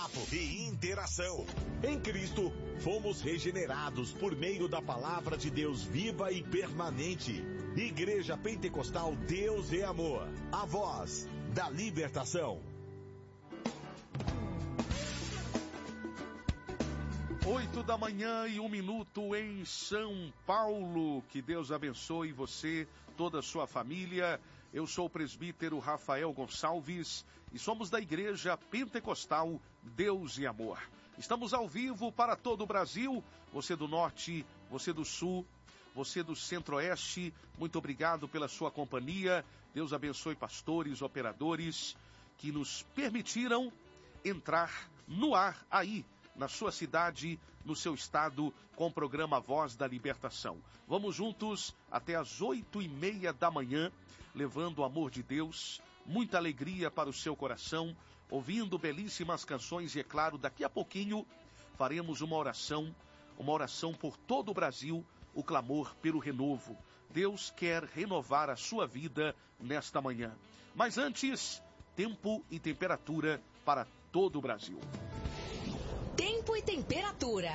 bate-papo e interação. Em Cristo, fomos regenerados por meio da palavra de Deus viva e permanente. Igreja Pentecostal Deus é Amor, a voz da libertação. 8h01 em São Paulo. Que Deus abençoe você, toda a sua família. Eu sou o presbítero Rafael Gonçalves e somos da Igreja Pentecostal Deus e Amor. Estamos ao vivo para todo o Brasil. Você do Norte, você do Sul, você do Centro-Oeste, muito obrigado pela sua companhia. Deus abençoe pastores, operadores que nos permitiram entrar no ar aí, na sua cidade, no seu estado, com o programa Voz da Libertação. Vamos juntos até as 8h30 da manhã, levando o amor de Deus, muita alegria para o seu coração, ouvindo belíssimas canções e, é claro, daqui a pouquinho faremos uma oração por todo o Brasil, o clamor pelo renovo. Deus quer renovar a sua vida nesta manhã. Mas antes, tempo e temperatura para todo o Brasil. Tempo e temperatura.